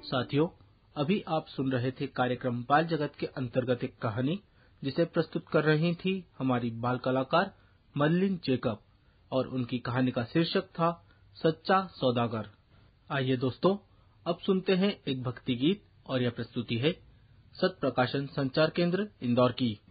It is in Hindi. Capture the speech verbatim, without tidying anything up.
साथियों, अभी आप सुन रहे थे कार्यक्रम बाल जगत के अंतर्गत एक कहानी जिसे प्रस्तुत कर रही थी हमारी बाल कलाकार मर्लिन जेकब, और उनकी कहानी का शीर्षक था सच्चा सौदागर। आइए दोस्तों, अब सुनते हैं एक भक्ति गीत, और यह प्रस्तुति है सत प्रकाशन संचार केंद्र इंदौर की।